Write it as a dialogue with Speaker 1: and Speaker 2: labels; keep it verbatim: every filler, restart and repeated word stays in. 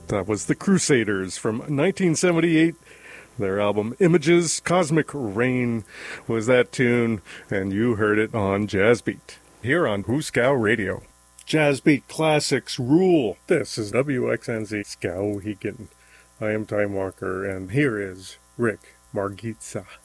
Speaker 1: That was the Crusaders from nineteen seventy-eight. Their album Images, Cosmic Rain was that tune, and you heard it on Jazzbeat, here on Hooskow Radio. Jazzbeat Classics rule. This is W X N Z Skowhegan. I am Time Walker, and here is Rick Margitza.